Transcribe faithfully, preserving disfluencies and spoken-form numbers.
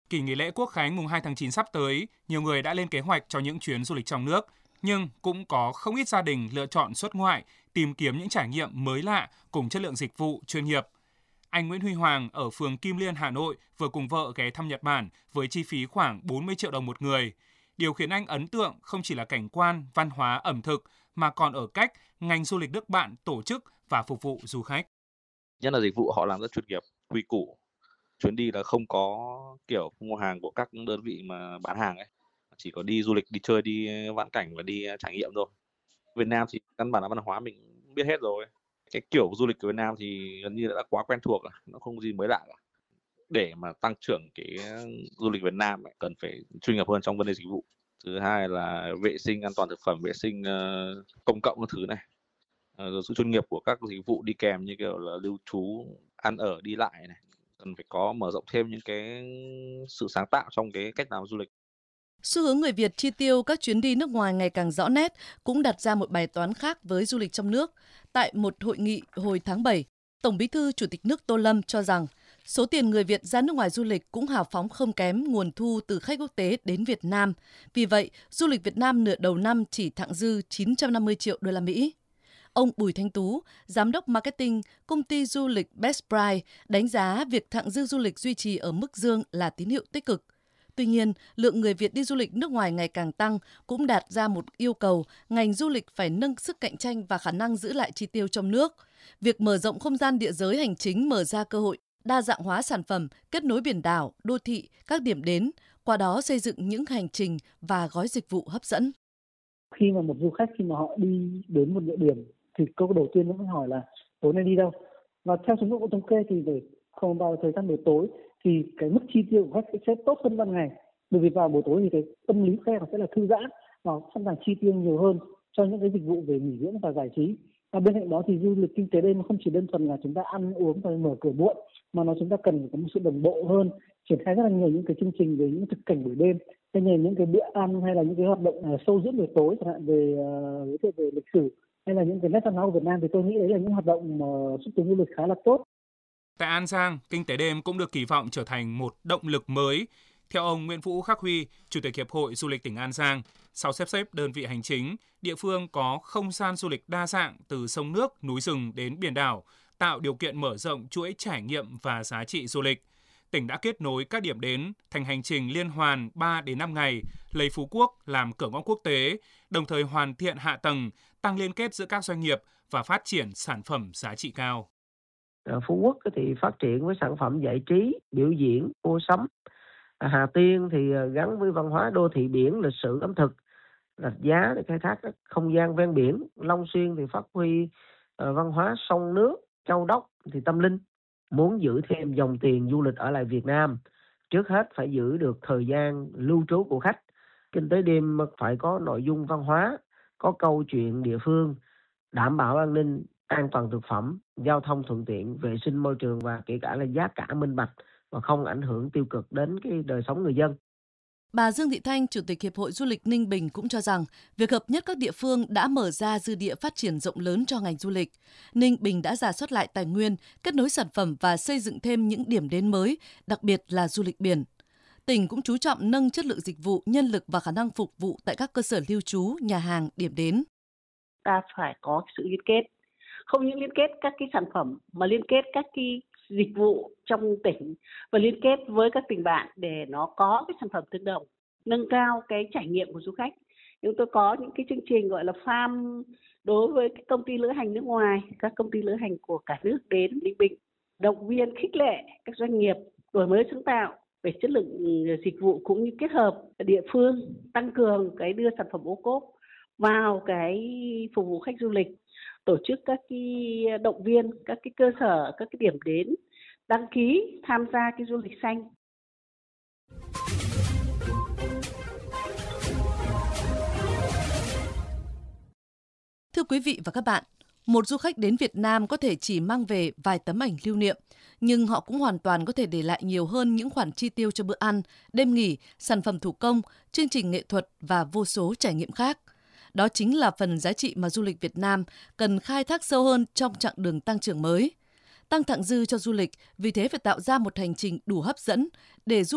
Kỳ nghỉ lễ Quốc khánh mùng hai tháng chín sắp tới, nhiều người đã lên kế hoạch cho những chuyến du lịch trong nước, nhưng cũng có không ít gia đình lựa chọn xuất ngoại, tìm kiếm những trải nghiệm mới lạ cùng chất lượng dịch vụ chuyên nghiệp. Anh Nguyễn Huy Hoàng ở phường Kim Liên, Hà Nội vừa cùng vợ ghé thăm Nhật Bản với chi phí khoảng bốn mươi triệu đồng một người. Điều khiến anh ấn tượng không chỉ là cảnh quan, văn hóa, ẩm thực, mà còn ở cách ngành du lịch nước bạn tổ chức và phục vụ du khách. Nhất là dịch vụ họ làm rất chuyên nghiệp, quy củ. Chuyến đi là không có kiểu mua hàng của các đơn vị mà bán hàng ấy, chỉ có đi du lịch, đi chơi, đi vãn cảnh và đi trải nghiệm thôi. Việt Nam thì căn bản là văn hóa mình biết hết rồi. Cái kiểu du lịch của Việt Nam thì gần như đã quá quen thuộc rồi, nó không có gì mới lạ cả. Để mà tăng trưởng cái du lịch Việt Nam ấy, cần phải chuyên nghiệp hơn trong vấn đề dịch vụ. Thứ hai là vệ sinh an toàn thực phẩm, vệ sinh uh, công cộng các thứ này. Uh, rồi sự chuyên nghiệp của các dịch vụ đi kèm như kiểu là lưu trú, ăn ở, đi lại này. Cần phải có mở rộng thêm những cái sự sáng tạo trong cái cách làm du lịch. Xu hướng người Việt chi tiêu các chuyến đi nước ngoài ngày càng rõ nét cũng đặt ra một bài toán khác với du lịch trong nước. Tại một hội nghị hồi tháng bảy, Tổng Bí thư Chủ tịch nước Tô Lâm cho rằng số tiền người Việt ra nước ngoài du lịch cũng hào phóng không kém nguồn thu từ khách quốc tế đến Việt Nam. Vì vậy, du lịch Việt Nam nửa đầu năm chỉ thặng dư chín trăm năm mươi triệu đô la Mỹ. Ông Bùi Thanh Tú, Giám đốc Marketing công ty du lịch Best Price, đánh giá việc thặng dư du lịch duy trì ở mức dương là tín hiệu tích cực. Tuy nhiên, lượng người Việt đi du lịch nước ngoài ngày càng tăng cũng đặt ra một yêu cầu ngành du lịch phải nâng sức cạnh tranh và khả năng giữ lại chi tiêu trong nước. Việc mở rộng không gian địa giới hành chính mở ra cơ hội đa dạng hóa sản phẩm, kết nối biển đảo, đô thị, các điểm đến, qua đó xây dựng những hành trình và gói dịch vụ hấp dẫn. Khi mà một du khách khi mà họ đi đến một địa điểm thì câu đầu tiên nó phải hỏi là tối nay đi đâu. Và theo số liệu thống kê thì để không vào thời gian buổi tối thì cái mức chi tiêu của khách sẽ tốt hơn ban ngày. Bởi vì vào buổi tối thì cái tâm lý khách sẽ là thư giãn và sẵn sàng chi tiêu nhiều hơn cho những cái dịch vụ về nghỉ dưỡng và giải trí. Và bên cạnh đó thì du lịch kinh tế đêm không chỉ đơn thuần là chúng ta ăn uống và mở cửa muộn, mà nó chúng ta cần có một sự đồng bộ hơn, triển khai rất là nhiều những cái chương trình về những thực cảnh buổi đêm, hay là những cái bữa ăn hay là những cái hoạt động uh, sâu dưỡng buổi tối, chẳng hạn về uh, về, về lịch sử hay là những cái nét văn hóa của Việt Nam, thì tôi nghĩ đấy là những hoạt động mà xúc tiến du lịch khá là tốt. Tại An Giang, kinh tế đêm cũng được kỳ vọng trở thành một động lực mới. Theo ông Nguyễn Vũ Khắc Huy, Chủ tịch Hiệp hội Du lịch tỉnh An Giang, sau sắp xếp đơn vị hành chính, địa phương có không gian du lịch đa dạng từ sông nước, núi rừng đến biển đảo, tạo điều kiện mở rộng chuỗi trải nghiệm và giá trị du lịch. Tỉnh đã kết nối các điểm đến thành hành trình liên hoàn ba đến năm ngày, lấy Phú Quốc làm cửa ngõ quốc tế, đồng thời hoàn thiện hạ tầng, tăng liên kết giữa các doanh nghiệp và phát triển sản phẩm giá trị cao. Phú Quốc thì phát triển với sản phẩm giải trí, biểu diễn, mua sắm. Hà Tiên thì gắn với văn hóa đô thị biển, lịch sử, ẩm thực, Rạch Giá để khai thác các không gian ven biển. Long Xuyên thì phát huy văn hóa sông nước. Châu Đốc thì tâm linh. Muốn giữ thêm dòng tiền du lịch ở lại Việt Nam, trước hết phải giữ được thời gian lưu trú của khách. Kinh tế đêm phải có nội dung văn hóa, có câu chuyện địa phương, đảm bảo an ninh, an toàn thực phẩm, giao thông thuận tiện, vệ sinh môi trường và kể cả là giá cả minh bạch và không ảnh hưởng tiêu cực đến cái đời sống người dân. Bà Dương Thị Thanh, Chủ tịch Hiệp hội Du lịch Ninh Bình cũng cho rằng việc hợp nhất các địa phương đã mở ra dư địa phát triển rộng lớn cho ngành du lịch. Ninh Bình đã rà soát lại tài nguyên, kết nối sản phẩm và xây dựng thêm những điểm đến mới, đặc biệt là du lịch biển. Tỉnh cũng chú trọng nâng chất lượng dịch vụ, nhân lực và khả năng phục vụ tại các cơ sở lưu trú, nhà hàng, điểm đến. Ta phải có sự liên kết, không những liên kết các cái sản phẩm mà liên kết các cái dịch vụ trong tỉnh và liên kết với các tỉnh bạn để nó có cái sản phẩm tương đồng, nâng cao cái trải nghiệm của du khách. Chúng tôi có những cái chương trình gọi là farm đối với cái công ty lữ hành nước ngoài, các công ty lữ hành của cả nước đến Ninh Bình, động viên khích lệ các doanh nghiệp đổi mới sáng tạo về chất lượng dịch vụ cũng như kết hợp địa phương tăng cường cái đưa sản phẩm ô cốp vào cái phục vụ khách du lịch, tổ chức các cái động viên các cái cơ sở, các cái điểm đến đăng ký tham gia cái du lịch xanh. Thưa quý vị và các bạn, một du khách đến Việt Nam có thể chỉ mang về vài tấm ảnh lưu niệm, nhưng họ cũng hoàn toàn có thể để lại nhiều hơn những khoản chi tiêu cho bữa ăn, đêm nghỉ, sản phẩm thủ công, chương trình nghệ thuật và vô số trải nghiệm khác. Đó chính là phần giá trị mà du lịch Việt Nam cần khai thác sâu hơn trong chặng đường tăng trưởng mới. Tăng thặng dư cho du lịch, vì thế phải tạo ra một hành trình đủ hấp dẫn để du